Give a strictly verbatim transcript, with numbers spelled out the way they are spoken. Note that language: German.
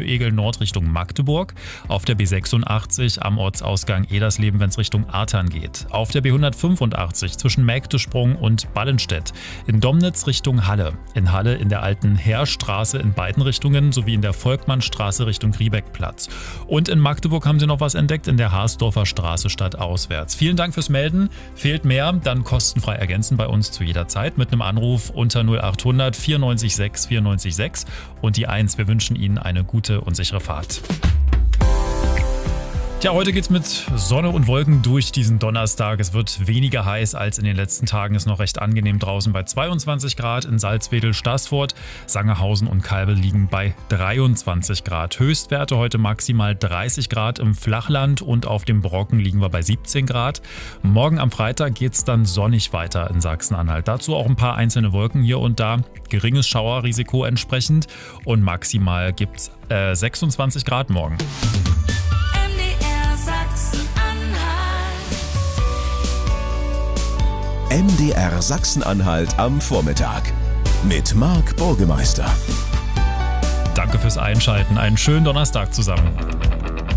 Egel Nord Richtung Magdeburg. Auf der B sechsundachtzig am Ortsausgang Edersleben, wenn es Richtung Artern geht. Auf der B hundertfünfundachtzig zwischen Mägdesprung und Ballenstedt. In Domnitz Richtung Halle. In Halle in der alten Heerstraße in beiden Richtungen sowie in der Volkmannstraße Richtung Riebeckplatz. Und in Magdeburg haben sie noch was entdeckt in der Haasdorfer Straße stadtauswärts. Vielen Dank fürs Melden. Fehlt mehr, dann kostenfrei ergänzen bei uns zu jeder Zeit mit einem Anruf unter null achthundert vierundneunzig sechs vierundneunzig sechs und die eins. Wir wünschen Ihnen eine gute und sichere Fahrt. Tja, heute geht's mit Sonne und Wolken durch diesen Donnerstag. Es wird weniger heiß als in den letzten Tagen. Ist noch recht angenehm draußen bei zweiundzwanzig Grad. In Salzwedel, Staßfurt, Sangerhausen und Kalbe liegen bei dreiundzwanzig Grad. Höchstwerte heute maximal dreißig Grad im Flachland und auf dem Brocken liegen wir bei siebzehn Grad. Morgen am Freitag geht's dann sonnig weiter in Sachsen-Anhalt. Dazu auch ein paar einzelne Wolken hier und da. Geringes Schauerrisiko entsprechend und maximal gibt's äh, sechsundzwanzig Grad morgen. M D R Sachsen-Anhalt am Vormittag mit Marc Burgemeister. Danke fürs Einschalten. Einen schönen Donnerstag zusammen.